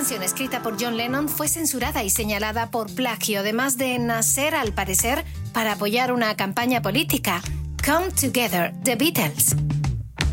canción escrita por John Lennon fue censurada y señalada por plagio, además de nacer, al parecer, para apoyar una campaña política. Come Together, The Beatles.